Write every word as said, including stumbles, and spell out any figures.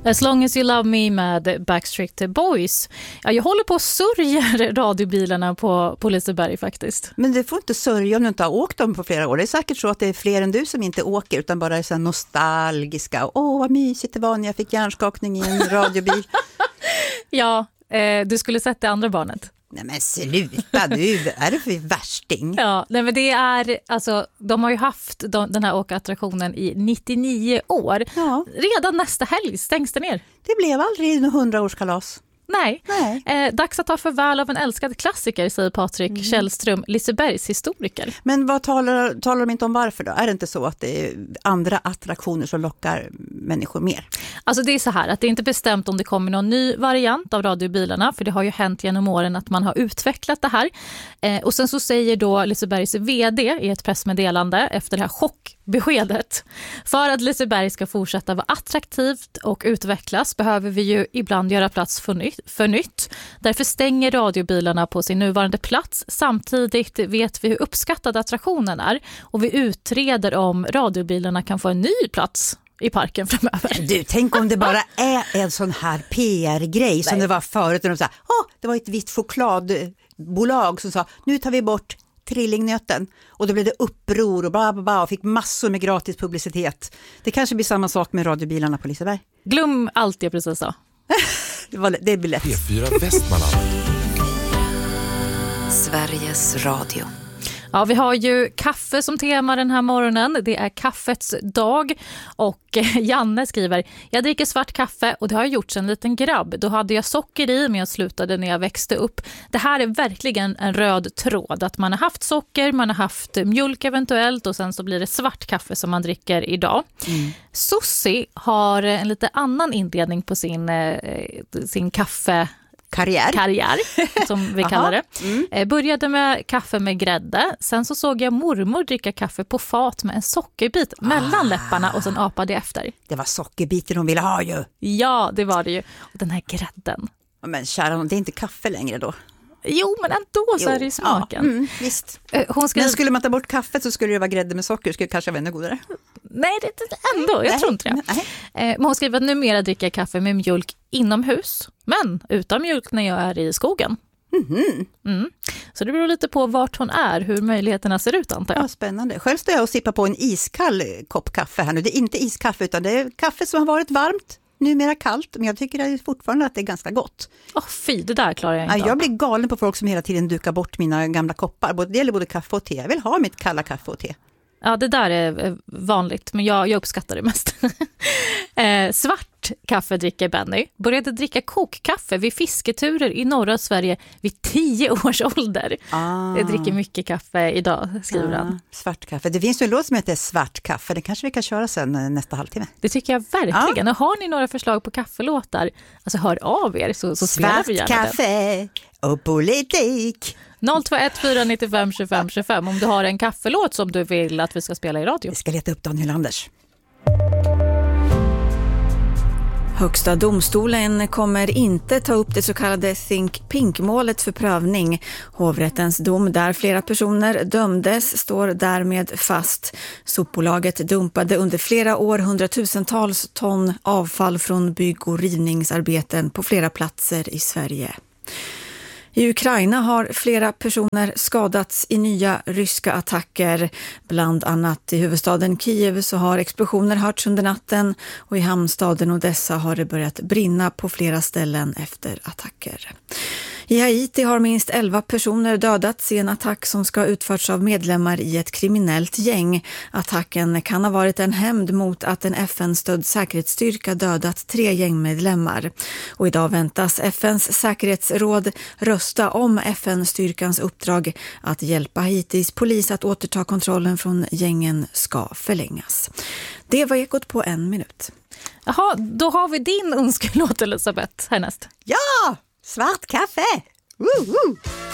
As long as you love me med Backstreet Boys. Ja, jag håller på att sörja radiobilarna på, på Liseberg faktiskt. Men du får inte sörja om du inte har åkt dem på flera år. Det är säkert så att det är fler än du som inte åker utan bara är så nostalgiska. Åh, vad mysigt det var när jag fick hjärnskakning i en radiobil. Ja, eh, du skulle sett det andra barnet. Nej men sluta, du är det för värsting? Ja, nej, men det är, alltså, de har ju haft de, den här åkattraktionen i nittionio år. Ja. Redan nästa helg stängs det ner. Det blev aldrig en hundraårskalas. Nej, Nej. Eh, dags att ta förväl av en älskad klassiker, säger Patrik mm. Källström, Lisebergs historiker. Men vad talar, talar de inte om varför då? Är det inte så att det är andra attraktioner som lockar människor mer? Alltså det är så här att det är inte bestämt om det kommer någon ny variant av radiobilarna, för det har ju hänt genom åren att man har utvecklat det här. Eh, och sen så säger då Lisebergs vd i ett pressmeddelande efter det här chockbeskedet: för att Liseberg ska fortsätta vara attraktivt och utvecklas behöver vi ju ibland göra plats för nytt. för nytt. Därför stänger radiobilarna på sin nuvarande plats. Samtidigt vet vi hur uppskattad attraktionen är och vi utreder om radiobilarna kan få en ny plats i parken framöver. Du, tänk om det bara är en sån här P R-grej som det var förut. När de sa, oh, det var ett vitt chokladbolag som sa, nu tar vi bort trillingnöten. Och då blev det uppror och bla bla bla och fick massor med gratis publicitet. Det kanske blir samma sak med radiobilarna på Liseberg. Glöm allt jag precis sa. Det, var, det blir lätt. P fyra Västmanland. Sveriges Radio. Ja, vi har ju kaffe som tema den här morgonen. Det är kaffets dag och Janne skriver: jag dricker svart kaffe och det har jag gjort sedan en liten grabb. Då hade jag socker i men jag slutade när jag växte upp. Det här är verkligen en röd tråd. Att man har haft socker, man har haft mjölk eventuellt och sen så blir det svart kaffe som man dricker idag. Mm. Sussi har en lite annan inledning på sin, sin kaffe Karriär. Karriär, som vi kallar det. Mm. Eh, började med kaffe med grädde. Sen så såg jag mormor dricka kaffe på fat med en sockerbit ah. mellan läpparna och sen apade efter. Det var sockerbiten hon ville ha ju. Ja, det var det ju. Och den här grädden. Men kära, det är inte kaffe längre då. Jo, men ändå så jo. är det i smaken. Ja, mm, visst. Hon skrev... Men skulle man ta bort kaffet så skulle det vara grädde med socker. Skulle det kanske vara ännu godare. Nej, det är ändå. Jag nej, tror inte det. Nej. Men hon skriver att numera dricker jag kaffe med mjölk inomhus. Men utan mjölk när jag är i skogen. Mm-hmm. Mm. Så det beror lite på vart hon är, hur möjligheterna ser ut antar jag. Ja, spännande. Själv står jag och sippar på en iskall kopp kaffe här nu. Det är inte iskaffe utan det är kaffe som har varit varmt. Numera kallt, men jag tycker fortfarande att det är ganska gott. Åh oh, fy, det där klarar jag inte. Ja, jag blir galen på folk som hela tiden dukar bort mina gamla koppar. Det gäller både kaffe och te. Jag vill ha mitt kalla kaffe och te. Ja, det där är vanligt, men jag, jag uppskattar det mest. eh, svart kaffe dricker Benny. Började dricka kokkaffe vid fisketurer i norra Sverige vid tio års ålder. Ah. Jag dricker mycket kaffe idag, skriver ah, han. Svart kaffe. Det finns ju en låt som heter Svart kaffe. Det kanske vi kan köra sen nästa halvtimme. Det tycker jag verkligen. Ah. Och har ni några förslag på kaffelåtar, alltså hör av er så, så spelar vi gärna det. Svart kaffe och politik. noll två ett fyra nio fem tjugofem tjugofem om du har en kaffelåt som du vill att vi ska spela i radio. Vi ska leta upp Daniel Anders. Högsta domstolen kommer inte ta upp det så kallade Think Pink-målet för prövning. Hovrättens dom där flera personer dömdes står därmed fast. Sopbolaget dumpade under flera år hundratusentals ton avfall från bygg- och rivningsarbeten på flera platser i Sverige. I Ukraina har flera personer skadats i nya ryska attacker. Bland annat i huvudstaden Kiev så har explosioner hörts under natten och i hamnstaden Odessa har det börjat brinna på flera ställen efter attacker. I Haiti har minst elva personer dödats i en attack som ska ha utförts av medlemmar i ett kriminellt gäng. Attacken kan ha varit en hämnd mot att en F N-stödd säkerhetsstyrka dödat tre gängmedlemmar. Och idag väntas F N:s säkerhetsråd rösta om F N-styrkans uppdrag att hjälpa Haitis polis att återta kontrollen från gängen ska förlängas. Det var Ekot på en minut. Jaha, då har vi din önskelåt, Elisabeth, härnäst. Ja! Svart kaffe! Woo, woo.